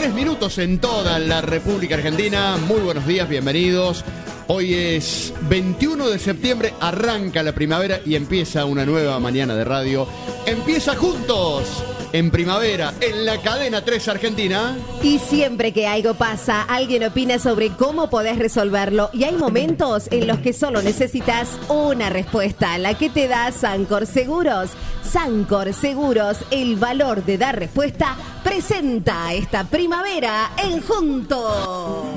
3 minutos en toda la República Argentina. Muy buenos días, bienvenidos. Hoy es 21 de septiembre, arranca la primavera y empieza una nueva mañana de radio. Empieza juntos en primavera, en la cadena 3 Argentina. Y siempre que algo pasa, alguien opina sobre cómo podés resolverlo. Y hay momentos en los que solo necesitas una respuesta, la que te da Sancor Seguros. Sancor Seguros, el valor de dar respuesta, presenta esta primavera en Juntos.